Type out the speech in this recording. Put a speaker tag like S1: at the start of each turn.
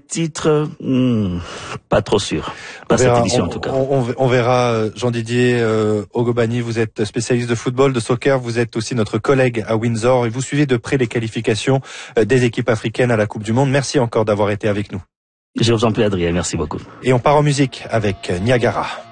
S1: titre, pas trop sûr. Pas cette édition, en tout cas.
S2: On verra, Jean-Didier Ogobani, vous êtes spécialiste de football, de soccer, vous êtes aussi notre collègue à Windsor et vous suivez de près les qualifications des équipes africaines à la Coupe du Monde. Merci encore d'avoir été avec nous.
S1: Je vous en prie, Adrien, merci beaucoup.
S2: Et on part en musique avec Niagara.